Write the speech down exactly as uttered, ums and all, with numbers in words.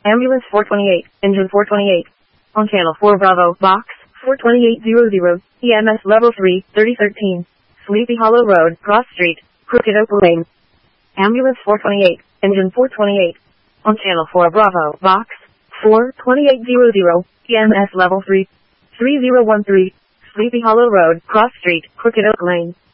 Ambulance four twenty-eight, engine four twenty-eight. On channel four Bravo, box four twenty-eight hundred, E M S level three, thirty thirteen. Sleepy Hollow Road, Cross Street, Crooked Oak Lane. Ambulance four twenty-eight, engine four twenty-eight. On channel four Bravo, box four twenty-eight hundred, E M S level three, three zero one three. Sleepy Hollow Road, Cross Street, Crooked Oak Lane.